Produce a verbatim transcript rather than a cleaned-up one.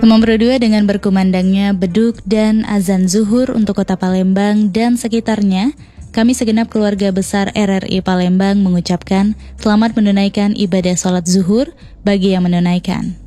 Nomor dua, dengan berkumandangnya beduk dan azan zuhur untuk kota Palembang dan sekitarnya, kami segenap keluarga besar R R I Palembang mengucapkan selamat menunaikan ibadah sholat zuhur bagi yang menunaikan.